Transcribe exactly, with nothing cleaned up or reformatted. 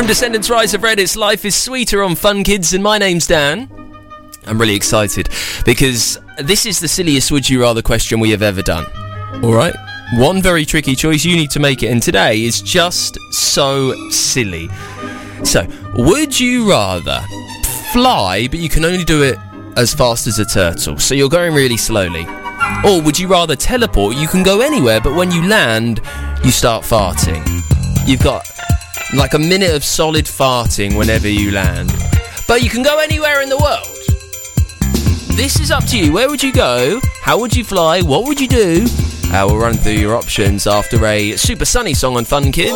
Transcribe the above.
From Descendants Rise of Red, it's Life is Sweeter on Fun Kids, and my name's Dan. I'm really excited because this is the silliest Would You Rather question we have ever done. Alright? One very tricky choice, you need to make it, and today is just so silly. So, would you rather fly, but you can only do it as fast as a turtle, so you're going really slowly? Or would you rather teleport, you can go anywhere, but when you land, you start farting? You've got like a minute of solid farting whenever you land, but you can go anywhere in the world. This is up to you. Where would you go? How would you fly? What would you do? Uh, we'll run through your options after a Super Sunny song on Fun Kids.